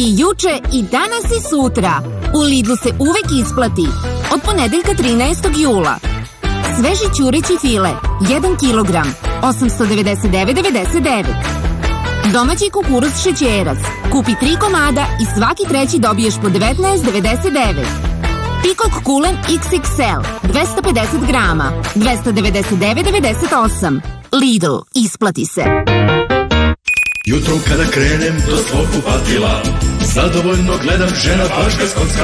I juče i danas i sutra. U Lidlu se uvek isplati. Od ponedeljka 13. jula. Sveži ćureći file, 1 kilogram, 899,99. Domaći kukuruz šećerac. Kupi 3 komada i svaki treći dobiješ po 19,99. Pikok kulen XXL, 250 grama, 299,98. Lidl, isplati se. Jutro kada krenem do svog kupatila, zadovoljno gledam, žena baš ga skockala.